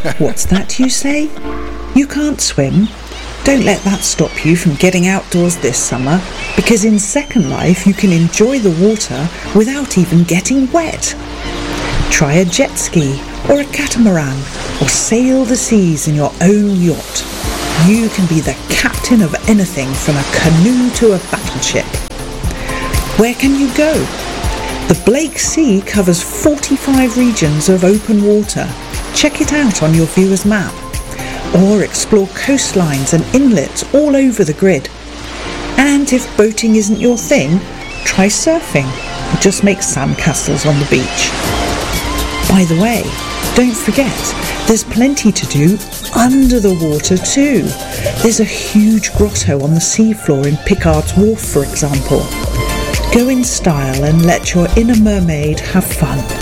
What's that, you say? You can't swim? Don't let that stop you from getting outdoors this summer, because in Second Life you can enjoy the water without even getting wet. Try a jet ski or a catamaran, or sail the seas in your own yacht. You can be the captain of anything from a canoe to a battleship. Where can you go? The Blake Sea covers 45 regions of open water. Check it out on your viewer's map. Or explore coastlines and inlets all over the grid. And if boating isn't your thing, try surfing or just make sandcastles on the beach. By the way, don't forget, there's plenty to do under the water too. There's a huge grotto on the seafloor in Picard's Wharf, for example. Go in style and let your inner mermaid have fun.